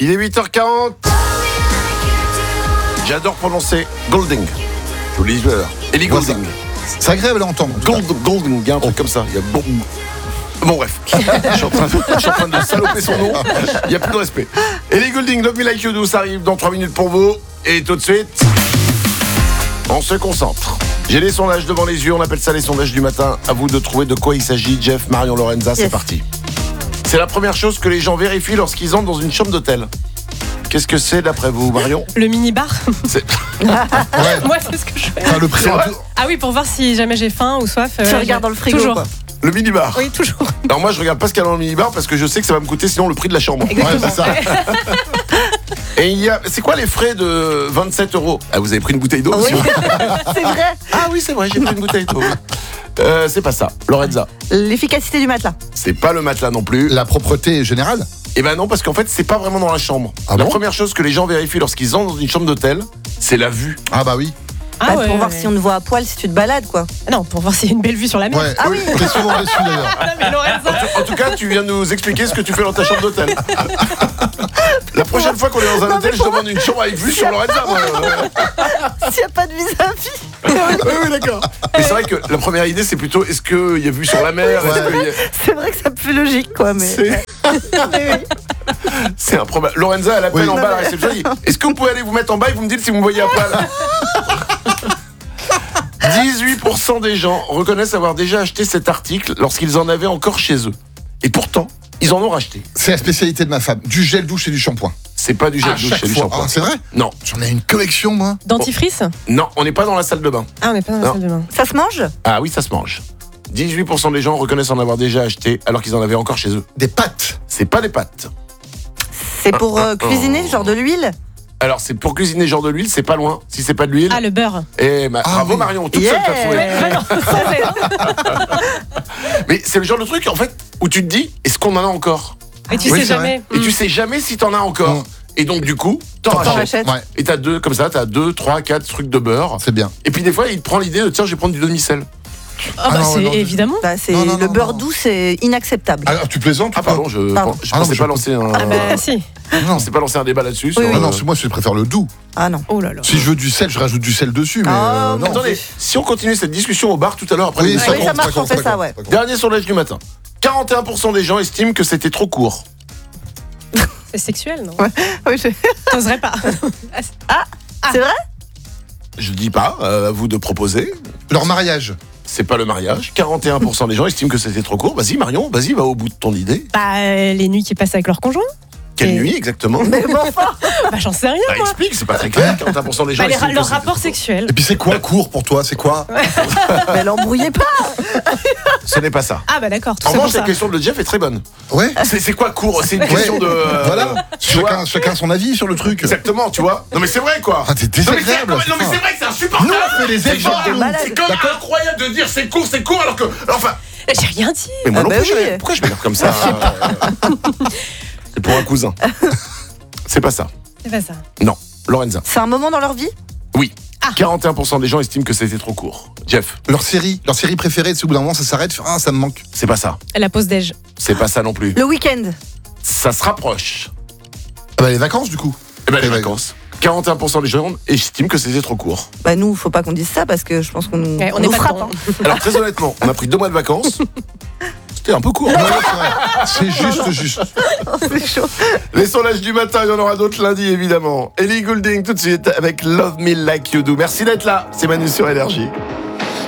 Il est 8h40. J'adore prononcer Golding. Ellie Goulding. C'est agréable à entendre. Golding, il y a un truc comme ça. Il y a bon bref, je suis en train de saloper son nom. Il n'y a plus de respect. Ellie Goulding, Love Me Like You Do, ça arrive dans 3 minutes pour vous. Et tout de suite, on se concentre. J'ai les sondages devant les yeux, on appelle ça les sondages du matin. À vous de trouver de quoi il s'agit. Jeff, Marion, Lorenza, c'est parti. C'est la première chose que les gens vérifient lorsqu'ils entrent dans une chambre d'hôtel. Qu'est-ce que c'est d'après vous, Marion? Le mini-bar. Ouais. Moi, c'est ce que je fais. Enfin, le prix. Ah oui, pour voir si jamais j'ai faim ou soif. Tu regardes dans le frigo, toujours. quoi. Le minibar. Oui, toujours. Alors moi, je regarde pas ce qu'il y a dans le minibar parce que je sais que ça va me coûter sinon le prix de la chambre. Ouais, c'est ça. Et il y a, c'est quoi les frais de 27 €? Ah, vous avez pris une bouteille d'eau aussi? Oui, c'est vrai. Ah oui, c'est vrai, j'ai pris une bouteille d'eau. C'est pas ça. Lorenza, L'efficacité du matelas. c'est pas le matelas non plus. La propreté générale. Eh ben non, parce qu'en fait, c'est pas vraiment dans la chambre. Ah La bon première chose que les gens vérifient lorsqu'ils entrent dans une chambre d'hôtel, c'est la vue. Ah bah oui. Ah ouais, pour voir ouais. si on te voit à poil si tu te balades, quoi. Non, pour voir s'il y a une belle vue sur la mer. Ouais. Ah oui. T'es souvent déçu d'ailleurs. Non, mais Lorenza. En tout cas, tu viens de nous expliquer ce que tu fais dans ta chambre d'hôtel. La prochaine fois qu'on est dans un hôtel, je demande une chambre avec vue sur Lorenza. Moi. S'il n'y a pas de vis-à-vis. Oui, d'accord. Mais c'est vrai que la première idée, c'est plutôt est-ce qu'il y a vue sur la mer? Est-ce qu'il y a- C'est vrai que c'est plus logique, quoi, mais. C'est- C'est improbable. Lorenza, elle appelle Oui. en bas à la réception. Elle dit, est-ce que vous pouvez aller vous mettre en bas et vous me dites si vous me voyez à poil? 18% des gens reconnaissent avoir déjà acheté cet article lorsqu'ils en avaient encore chez eux. Et pourtant, ils en ont racheté. C'est la spécialité de ma femme. Du gel douche et du shampoing. C'est pas du gel À douche, chaque c'est du fois. shampoing. Ah, c'est vrai. Non, J'en ai une collection, moi. Dentifrice. non, on n'est pas dans la salle de bain. Ah, on n'est pas dans la Non. salle de bain. Ça se mange? Ah oui, ça se mange. 18% des gens reconnaissent en avoir déjà acheté alors qu'ils en avaient encore chez eux. Des pâtes. C'est pas des pâtes. C'est pour cuisiner, genre de l'huile? Alors c'est pour cuisiner genre de l'huile, c'est pas loin. Si c'est pas de l'huile. Ah, le beurre. Et bravo oui. Marion, toute seule t'as trouvé. Yeah. Mais c'est le genre de truc en fait où tu te dis est-ce qu'on en a encore? Et tu Oui, sais c'est jamais. Et tu sais jamais si t'en as encore. Mm. Et donc du coup, t'en T'en rachètes. rachètes. Ouais, Et t'as 2, 3, 4 trucs de beurre. c'est bien. Et puis des fois, il te prend l'idée de tiens, je vais prendre du demi-sel. Ah, bah, non, c'est non, évidemment. Bah, c'est Non, non, le non, beurre non. doux, c'est inacceptable. Alors, tu plaisantes Ah ou pas? pardon, je Pardon. pensais Ah non, mais pas je- lancer un. Ah, bah, si. Non. C'est pas lancer un débat là-dessus. sur, Oui, oui. Ah non, moi je préfère le doux. Ah non. Oh là là. Si je veux du sel, je rajoute du sel dessus, mais Ah, non. Attendez, si on continue cette discussion au bar tout à l'heure après Oui, l'émission, Oui, ça marche, on fait ça, ouais. dernier sondage du matin. 41% des gens estiment que c'était trop court. C'est sexuel, non? Oui, T'oserais pas. C'est vrai? Je dis pas, à vous de proposer. Leur mariage. C'est pas le mariage. 41% des gens estiment que c'était trop court. Vas-y Marion, vas-y, va au bout de ton idée. Bah, les nuits qu'ils passent avec leur conjoint. Quelle Et- nuit exactement? Mais bon, enfin. Bah, j'en sais rien, Bah, moi. explique, c'est pas très clair. 41% des gens Bah, estiment que leur c'était rapport trop court. sexuel. Et puis c'est quoi court pour toi? C'est quoi? Mais l'embrouillez pas. Ce n'est pas ça. Ah, bah, d'accord. Tout En ça pour revanche, la ça. question de Jeff est très bonne. Ouais. C'est quoi court? C'est une question de. Voilà. tu vois, Chacun son avis sur le truc. exactement, tu vois. Non mais c'est vrai quoi. Ah, t'es Non mais désagréable. non, mais c'est vrai que c'est insupportable. Nous, on fait les C'est efforts, genre- nous. C'est comme incroyable de dire c'est court alors que. Enfin. J'ai rien dit. Mais moi Ah non bah plus, oui. pourquoi je vais dire comme ça? C'est pour un cousin. C'est pas ça. C'est pas ça. Non. Lorenza. C'est un moment dans leur vie? Oui. Ah. 41% des gens estiment que c'était trop court. Jeff. Leur série préférée, c'est au bout d'un moment ça s'arrête, ah ça me manque. C'est pas ça. La pause déj. C'est pas ça non plus. Le week-end? Ça se rapproche. Ah bah les vacances du coup. Eh ben les Les vacances. 41% des gens estiment que c'était trop court. Bah nous, faut pas qu'on dise ça parce que je pense qu'on nous, Ouais, on on n'est nous pas frappe. dedans. Hein. Alors très honnêtement, on a pris 2 mois de vacances. C'était un peu court. Ouais, c'est vrai. C'est juste. C'est chaud. Les sondages du matin, il y en aura d'autres lundi évidemment. Ellie Goulding tout de suite avec Love Me Like You Do. Merci d'être là, c'est Manu sur Énergie.